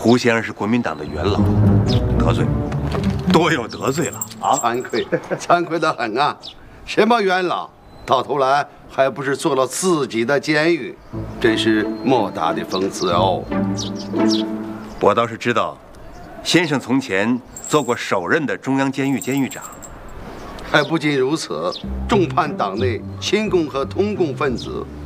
胡先生是国民党的元老，得罪，多有得罪了啊！ 惭愧，惭愧的很啊！什么元老，到头来还不是做了自己的监狱，真是莫大的讽刺哦。 我倒是知道，先生从前做过首任的中央监狱监狱长。 还不仅如此，众叛党内亲共和通共分子